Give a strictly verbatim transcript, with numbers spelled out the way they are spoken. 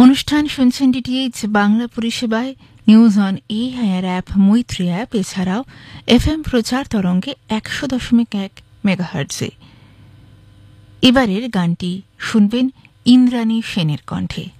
অনুষ্ঠান শুনছেন ডিটিএইচ বাংলা পরিষেবায় নিউজ অন এআইআর অ্যাপ, মৈত্রী অ্যাপ, এছাড়াও এফএম প্রচার তরঙ্গে একশো দশমিক এক মেগাহার্টজে। এবারের গানটি শুনবেন ইন্দ্রাণী সেনের কণ্ঠে।